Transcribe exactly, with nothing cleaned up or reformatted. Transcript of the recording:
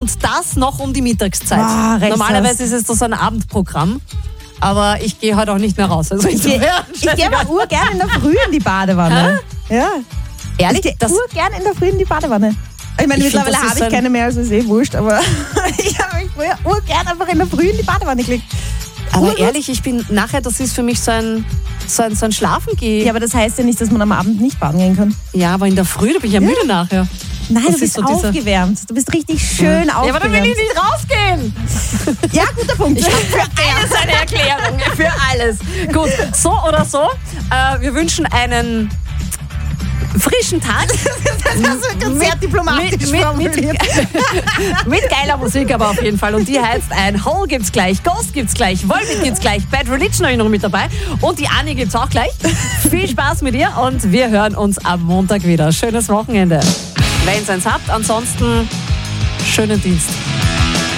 Und das noch um die Mittagszeit. Ah, recht Normalerweise ist es so ein Abendprogramm. Aber ich gehe heute auch nicht mehr raus. Also Ich gehe geh aber urgern in der Früh in die Badewanne. Ja. Ehrlich? Ich gehe Das, urgern in der Früh in die Badewanne. Ich meine, Ich find, mittlerweile das ist habe ich ein- keine mehr, also ist eh wurscht, aber ich habe mich früher urgern einfach in der Früh in die Badewanne gelegt. aber Urgut. ehrlich, ich bin nachher, das ist für mich so ein, so ein, so ein Schlafengehen. Ja, aber das heißt ja nicht, dass man am Abend nicht baden gehen kann. Ja, aber in der Früh, da bin ich ja, müde nachher. Nein, Das du ist bist so dieser- aufgewärmt. Du bist richtig schön Ja, aber aufgewärmt. dann will ich nicht rausgehen. Ja, guter Punkt. Ich habe für alles eine Erklärung. Für alles. Gut, so oder so. Äh, wir wünschen einen frischen Tag. Das hast du sehr diplomatisch mit, mit, formuliert. mit, mit geiler Musik aber auf jeden Fall. Und die heißt ein Hole gibt's gleich, Ghost gibt's gleich, Volbeat gibt's gleich, Bad Religion habe ich noch mit dabei und die Anni gibt's auch gleich. Viel Spaß mit ihr und wir hören uns am Montag wieder. Schönes Wochenende. Wenn ihr eins habt, ansonsten schönen Dienst.